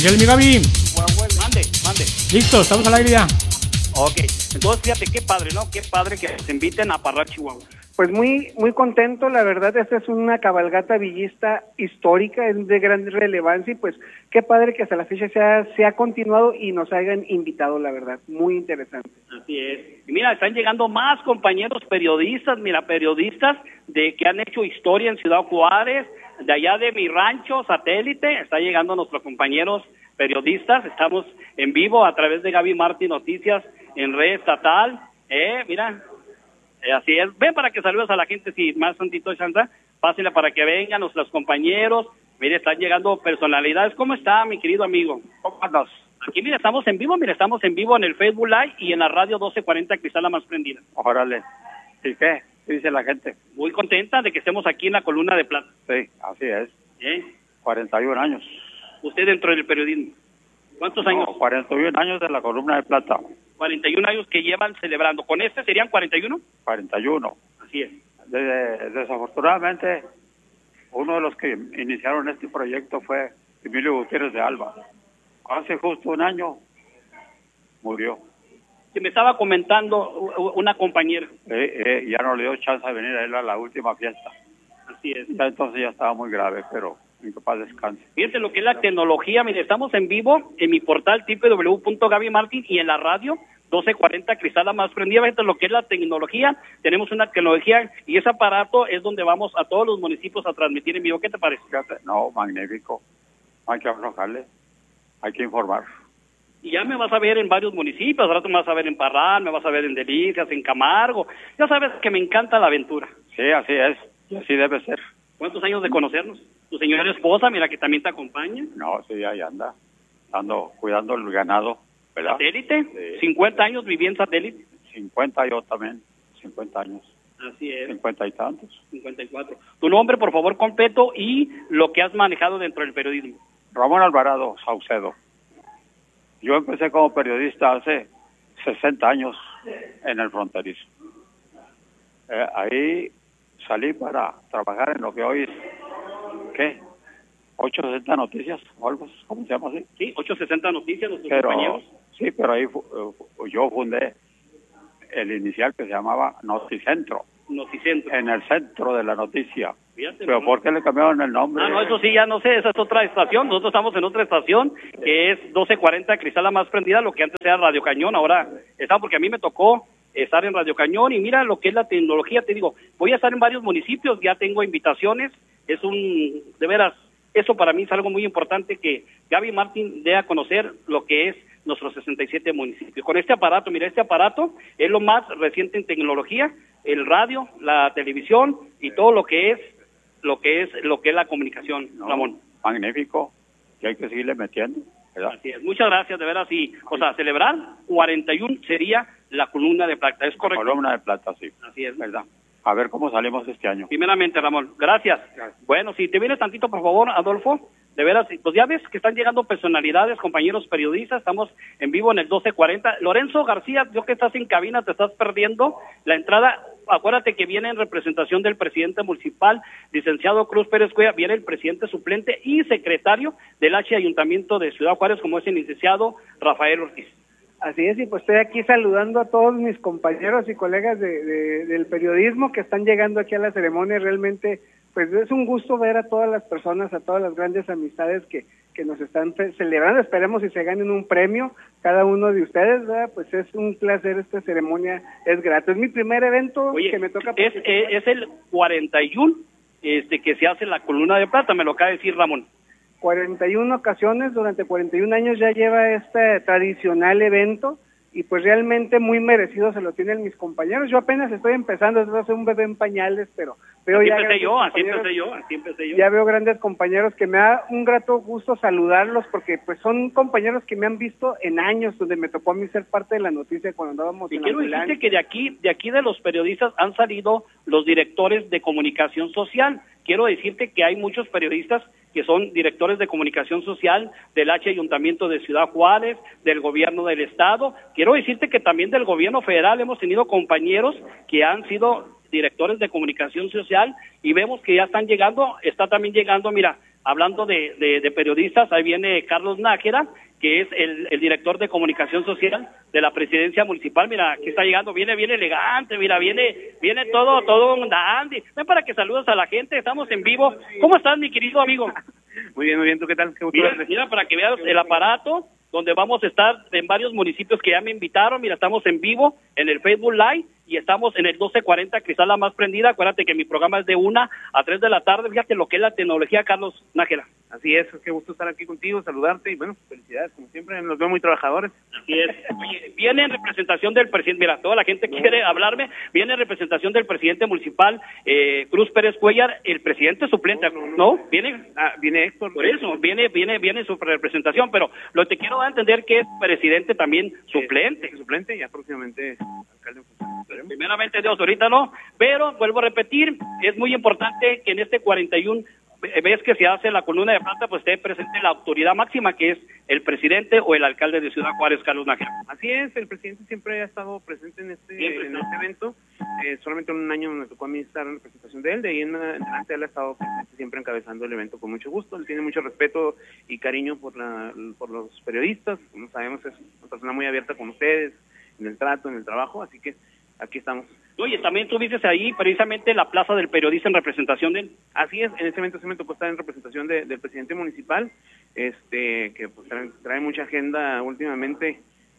Miguel, mi Gaby. Mande, mande. Listo, estamos al aire ya. Ok, entonces fíjate qué padre, ¿no? Qué padre que se inviten a Parral, Chihuahua. Pues muy contento, la verdad, esta es una cabalgata villista histórica, es de gran relevancia y pues qué padre que hasta la fecha se ha continuado y nos hayan invitado, la verdad, muy interesante. Así es. Y mira, están llegando más compañeros periodistas, periodistas de que han hecho historia en Ciudad Juárez, de allá de mi rancho, Satélite, está llegando nuestros compañeros periodistas, estamos en vivo a través de Gaby Martín Noticias en red estatal, mira. Así es, ven para que saludes a la gente, si más tantito chanta, pásenla para que vengan nuestros compañeros, mire, están llegando personalidades. ¿Cómo está, mi querido amigo? ¿Cómo andas? Aquí, mira, estamos en vivo en el Facebook Live y en la radio 1240 Cristal la más prendida. Órale, ¿y qué? ¿Qué dice la gente? Muy contenta de que estemos aquí en la Columna de Plata. Sí, así es. 41 años. ¿Usted dentro del periodismo? ¿Cuántos años? 41 años de la Columna de Plata. 41 años que llevan celebrando. ¿Con este serían 41? 41. Así es. Desafortunadamente, uno de los que iniciaron este proyecto fue Emilio Gutiérrez de Alba. Hace justo un año murió. Que me estaba comentando una compañera. Ya no le dio chance de venir a él a la última fiesta. Así es. Ya entonces ya estaba muy grave, pero en que paz descanse. Fíjense lo que es la tecnología. Mire, estamos en vivo en mi portal www.gabymartin y en la radio 1240 Cristal la más prendida. Fíjense lo que es la tecnología. Tenemos una tecnología y ese aparato es donde vamos a todos los municipios a transmitir en vivo. ¿Qué te parece? No, magnífico. Hay que aflojarle, hay que informar. Y ya me vas a ver en varios municipios, ahora tú me vas a ver en Parral, me vas a ver en Delicias, en Camargo. Ya sabes que me encanta la aventura. Sí, así es, y así debe ser. ¿Cuántos años de conocernos? Tu señora esposa, mira que también te acompaña. No, sí, ahí anda. Ando cuidando el ganado, ¿verdad? ¿Satélite? Sí. 50 años viví en Satélite. 50 yo también, 50 años. Así es. 50 y tantos. 54. Tu nombre, por favor, completo y lo que has manejado dentro del periodismo. Ramón Alvarado Saucedo. Yo empecé como periodista hace 60 años en el fronterizo. Ahí salí para trabajar en lo que hoy es, ¿qué? 860 Noticias, o algo, ¿cómo se llama así? Sí, 860 Noticias, nuestros compañeros. Sí, pero ahí yo fundé el inicial que se llamaba Noticentro. Noticentro. En el centro de la noticia. Fíjate, pero ¿por qué le cambiaron el nombre? No, eso sí, ya no sé, esa es otra estación. Nosotros estamos en otra estación que es 1240 Cristal la más prendida, lo que antes era Radio Cañón, ahora está, porque a mí me tocó estar en Radio Cañón y mira lo que es la tecnología, te digo, voy a estar en varios municipios, ya tengo invitaciones, de veras, eso para mí es algo muy importante que Gaby Martín dé a conocer lo que es nuestros 67 municipios. Con este aparato, mira, este aparato es lo más reciente en tecnología, el radio, la televisión y todo lo que es la comunicación, Ramón. Magnífico, y hay que seguirle metiendo, ¿verdad? Así es. Muchas gracias, de veras, y, o sea, celebrar 41 sería la columna de plata, ¿es correcto? Columna de plata, sí. Así es. ¿Verdad? A ver cómo salimos este año. Primeramente, Ramón, gracias. Bueno, si te vienes tantito, por favor, Adolfo, de veras, pues ya ves que están llegando personalidades, compañeros periodistas, estamos en vivo en el 1240. Lorenzo García, yo que estás en cabina, te estás perdiendo la entrada. Acuérdate que viene en representación del presidente municipal, licenciado Cruz Pérez Cuella, viene el presidente suplente y secretario del Ayuntamiento de Ciudad Juárez, como es el licenciado Rafael Ortiz. Así es, y pues estoy aquí saludando a todos mis compañeros y colegas del periodismo que están llegando aquí a la ceremonia. Realmente, pues es un gusto ver a todas las personas, a todas las grandes amistades que nos están celebrando. Esperemos si se ganen un premio cada uno de ustedes, ¿verdad? Pues es un placer, esta ceremonia es grato. Es mi primer evento. Oye, que me toca. Es el 41 que se hace la columna de plata, me lo acaba de decir Ramón. 41 ocasiones, durante 41 años ya lleva este tradicional evento y pues realmente muy merecido se lo tienen mis compañeros. Yo apenas estoy empezando, soy un bebé en pañales, pero veo así empecé yo. Ya veo grandes compañeros que me da un grato gusto saludarlos porque pues son compañeros que me han visto en años, donde me tocó a mí ser parte de la noticia cuando andábamos en la ambulancia. Y quiero decirte que de aquí de los periodistas han salido los directores de comunicación social. Quiero decirte que hay muchos periodistas que son directores de comunicación social del Ayuntamiento de Ciudad Juárez, del gobierno del estado. Quiero decirte que también del gobierno federal hemos tenido compañeros que han sido directores de comunicación social y vemos que ya están llegando, está también llegando, mira, hablando de periodistas, ahí viene Carlos Nájera, que es el director de comunicación social de la presidencia municipal. Mira, aquí está llegando, viene bien elegante, mira, viene todo un dandy. Ven para que saludes a la gente, estamos en vivo. ¿Cómo estás, mi querido amigo? Muy bien, ¿tú qué tal? Qué gusto Mira, verte. mira, para que veas el aparato donde vamos a estar en varios municipios que ya me invitaron. Mira, estamos en vivo en el Facebook Live y estamos en el 1240 Cristal La Más Prendida. Acuérdate que mi programa es de 1 a 3 de la tarde. Fíjate lo que es la tecnología, Carlos Nájera. Así es, qué gusto estar aquí contigo, saludarte y bueno, felicidades, como siempre, nos veo muy trabajadores. Así es. Oye, viene en representación del presidente, mira, toda la gente quiere hablarme, viene en representación del presidente municipal, Cruz Pérez Cuellar, el presidente suplente, ¿no? Viene Héctor. por eso, viene su representación, pero lo que te quiero dar a entender que es presidente también suplente. Suplente, ya próximamente alcalde en función. Primeramente Dios, ahorita no, pero vuelvo a repetir, es muy importante que en este 41 ves que se hace la columna de plata, pues esté presente la autoridad máxima, que es el presidente o el alcalde de Ciudad Juárez, Carlos Nájera. Así es, el presidente siempre ha estado presente en este evento. Solamente un año me tocó a mí estar en representación de él, de ahí en adelante él ha estado presente, siempre encabezando el evento con mucho gusto. Él tiene mucho respeto y cariño por los periodistas, como sabemos es una persona muy abierta con ustedes, en el trato, en el trabajo, así que aquí estamos. Oye, también tú dices ahí precisamente la plaza del periodista en representación de él. Así es, en ese evento se me tocó estar en representación del presidente municipal, que pues trae mucha agenda últimamente,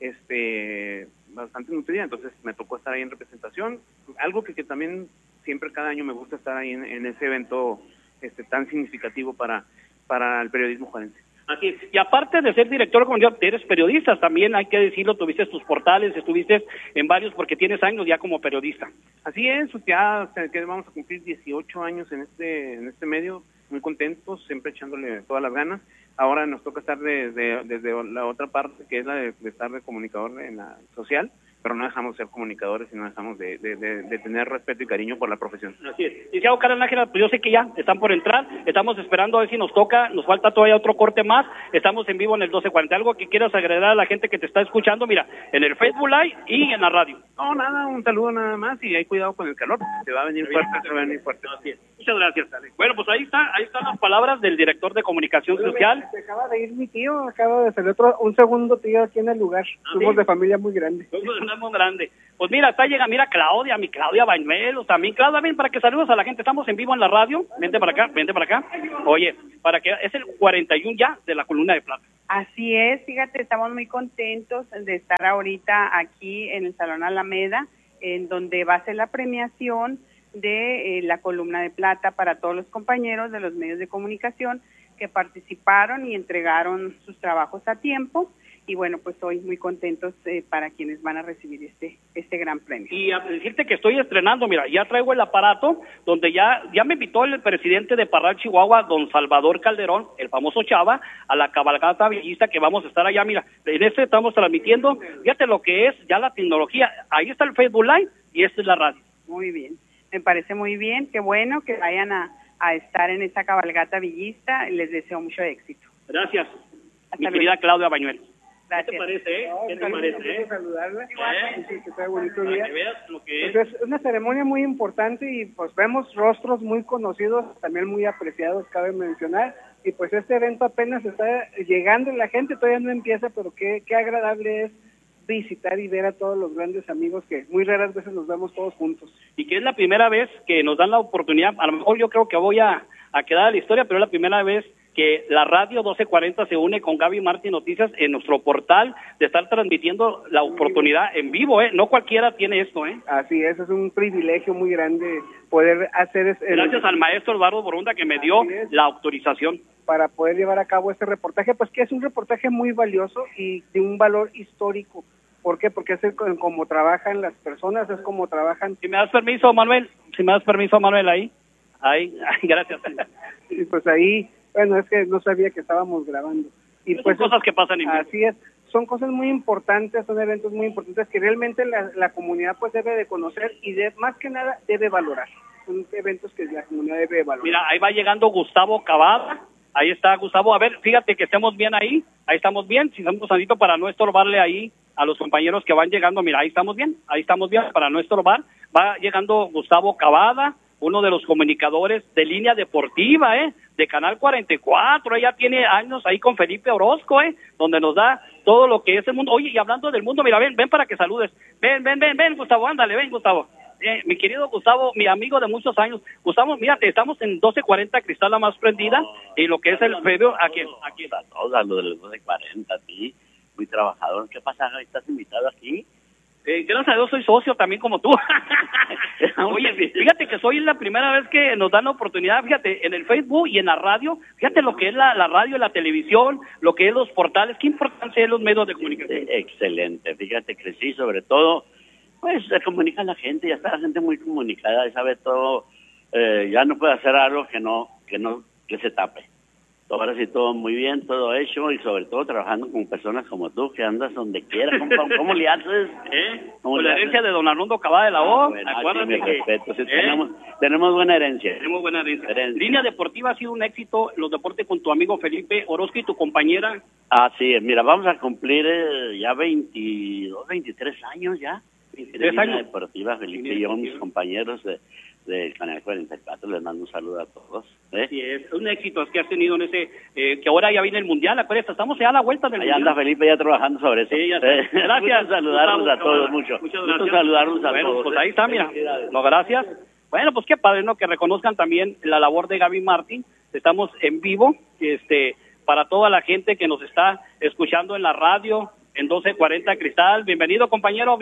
bastante nutrida, entonces me tocó estar ahí en representación, algo que también siempre cada año me gusta estar ahí en ese evento tan significativo para el periodismo juarense. Así es. Y aparte de ser director de comunidad, eres periodista, también hay que decirlo, tuviste tus portales, estuviste en varios porque tienes años ya como periodista. Así es, ya que vamos a cumplir 18 años en este medio, muy contentos, siempre echándole todas las ganas. Ahora nos toca estar desde la otra parte, que es la de estar de comunicador en la social, pero no dejamos de ser comunicadores y no dejamos de tener respeto y cariño por la profesión. Así es. Licenciado Carlos Nájera, pues yo sé que ya están por entrar, estamos esperando a ver si nos toca, nos falta todavía otro corte más, estamos en vivo en el 1240. ¿Algo que quieras agregar a la gente que te está escuchando? Mira, en el Facebook Live y en la radio. No, nada, un saludo nada más y hay cuidado con el calor, se va a venir fuerte, Así es. Muchas gracias. Bueno, pues ahí están las palabras del director de comunicación social. Se acaba de ir mi tío, acaba de salir un segundo tío aquí en el lugar. Somos de familia muy grande. Es muy grande. Pues mira, mira Claudia, mi Claudia Bañuelos, también Claudia, ven para que saludos a la gente, estamos en vivo en la radio, vente para acá. Oye, para que es el 41 ya de la columna de plata. Así es, fíjate, estamos muy contentos de estar ahorita aquí en el Salón Alameda, en donde va a ser la premiación de la columna de plata para todos los compañeros de los medios de comunicación que participaron y entregaron sus trabajos a tiempo. Y bueno, pues hoy muy contentos para quienes van a recibir este gran premio. Y a decirte que estoy estrenando, mira, ya traigo el aparato donde ya me invitó el presidente de Parral, Chihuahua, don Salvador Calderón, el famoso Chava, a la cabalgata villista que vamos a estar allá. Mira, en estamos transmitiendo, fíjate lo que es ya la tecnología. Ahí está el Facebook Live y esta es la radio. Muy bien, me parece muy bien, qué bueno que vayan a estar en esa cabalgata villista, les deseo mucho éxito. Gracias, Hasta mi querida Claudia Bañuelos. Gracias. ¿Qué te parece, ¿Qué te parece, Saludarla. Sí, que sea bonito para día. que veas lo que Pues es una ceremonia muy importante y pues vemos rostros muy conocidos, también muy apreciados, cabe mencionar. Y pues este evento apenas está llegando, la gente todavía no empieza, pero qué agradable es visitar y ver a todos los grandes amigos que muy raras veces los vemos todos juntos. Y que es la primera vez que nos dan la oportunidad, a lo mejor yo creo que voy a quedar a la historia, pero es la primera vez que la radio 1240 se une con Gaby Martín Noticias en nuestro portal de estar transmitiendo la oportunidad en vivo, no cualquiera tiene esto, Así es un privilegio muy grande poder hacer gracias al maestro Eduardo Borunda que me dio la autorización para poder llevar a cabo este reportaje, pues que es un reportaje muy valioso y de un valor histórico. ¿Por qué? Porque es como trabajan las personas, es como trabajan. Si me das permiso, Manuel, ahí, gracias. Y pues ahí, bueno, es que no sabía que estábamos grabando. Y pues pues son cosas que pasan en vivo. Así es, son cosas muy importantes, son eventos muy importantes que realmente la comunidad pues debe de conocer y más que nada debe valorar. Son eventos que la comunidad debe valorar. Mira, ahí va llegando Gustavo Cavada. Ahí está Gustavo, a ver, fíjate que estemos bien ahí estamos bien, si estamos tantito para no estorbarle ahí a los compañeros que van llegando, mira, ahí estamos bien, para no estorbar, va llegando Gustavo Cavada, uno de los comunicadores de Línea Deportiva, de Canal 44, ella tiene años ahí con Felipe Orozco, donde nos da todo lo que es el mundo. Oye, y hablando del mundo, mira, ven para que saludes. Ven, Gustavo, ándale, ven, Gustavo. Mi querido Gustavo, mi amigo de muchos años. Gustavo, mira, estamos en 1240 Cristal La Más Prendida, y lo que es el previo, aquí. A todos, a lo de los 1240, sí, muy trabajador. ¿Qué pasa? ¿Estás invitado aquí? Gracias a Dios soy socio también como tú. Oye, fíjate que soy la primera vez que nos dan la oportunidad, fíjate, en el Facebook y en la radio, fíjate lo que es la radio, la televisión, lo que es los portales, qué importancia es los medios de comunicación. Excelente, fíjate que sí, sobre todo, pues se comunica la gente, ya está la gente muy comunicada, y sabe todo, ya no puede hacer algo que se tape. Ahora sí, todo muy bien, todo hecho, y sobre todo trabajando con personas como tú, que andas donde quieras. ¿Cómo le haces? Con la herencia de don Arnoldo Cabada de la O. Bueno, acuérdate que respeto, sí, tenemos buena herencia. Tenemos buena herencia. Línea Deportiva ha sido un éxito, los deportes con tu amigo Felipe Orozco y tu compañera. Sí, mira, vamos a cumplir ya 22, 23 años ya. 23 años. Línea Deportiva, Felipe y yo, mis compañeros del Canal 44, les mando un saludo a todos. Sí, es un éxito que has tenido en ese, que ahora ya viene el Mundial, acuérdate, estamos ya a la vuelta del Mundial. Allá anda Felipe ya trabajando sobre eso. Sí, ya está. Gracias. Saludarnos a todos mucho. Muchas gracias. Saludarnos a todos. Pues ahí está, mira. No, gracias. Bueno, pues qué padre, ¿no? Que reconozcan también la labor de Gaby Martín. Estamos en vivo, para toda la gente que nos está escuchando en la radio, en 1240 Cristal. Bienvenido, compañero,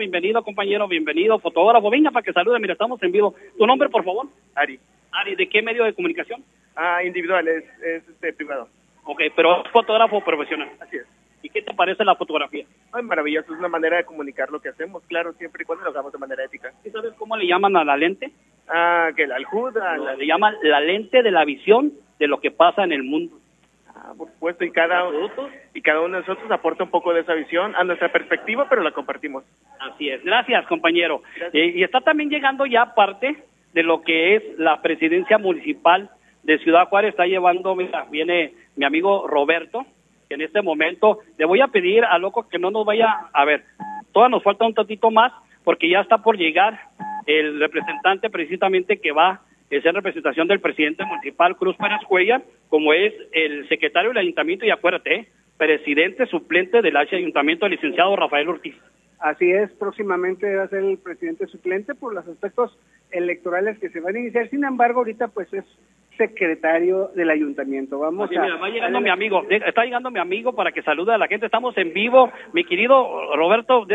fotógrafo. Venga para que salude, mira, estamos en vivo. ¿Tu nombre, por favor? Ari, ¿de qué medio de comunicación? individual, es privado. Ok, pero es fotógrafo profesional. Así es. ¿Y qué te parece la fotografía? Ay, maravilloso, es una manera de comunicar lo que hacemos, claro, siempre y cuando lo hagamos de manera ética. ¿Y sabes cómo le llaman a la lente? Que la aljuda. Le llaman la lente de la visión de lo que pasa en el mundo. Por supuesto, y cada uno de nosotros aporta un poco de esa visión a nuestra perspectiva, pero la compartimos. Así es. Gracias, compañero. Gracias. Y está también llegando ya parte de lo que es la presidencia municipal de Ciudad Juárez. Está llevando, mira, viene mi amigo Roberto, que en este momento le voy a pedir a Loco que no nos vaya, a ver, todavía nos falta un tantito más, porque ya está por llegar el representante precisamente que va a hacer representación del presidente municipal, Cruz Pérez Cuellar, como es el secretario del ayuntamiento, y acuérdate, presidente suplente del ayuntamiento, el licenciado Rafael Ortiz. Así es, próximamente va a ser el presidente suplente por los aspectos electorales que se van a iniciar. Sin embargo, ahorita pues es secretario del ayuntamiento. Vamos Así, mira, va llegando mi amigo, está llegando mi amigo para que salude a la gente. Estamos en vivo, mi querido Roberto.